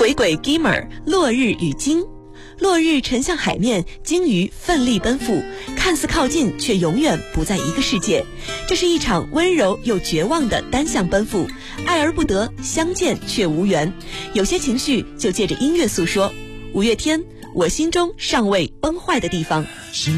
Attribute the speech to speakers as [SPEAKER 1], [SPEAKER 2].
[SPEAKER 1] 鬼鬼 Gamer 落日与鲸。落日沉向海面，鲸鱼奋力奔赴，看似靠近，却永远不在一个世界。这是一场温柔又绝望的单向奔赴，爱而不得，相见却无缘。有些情绪就借着音乐诉说。五月天，我心中尚未崩坏的地方。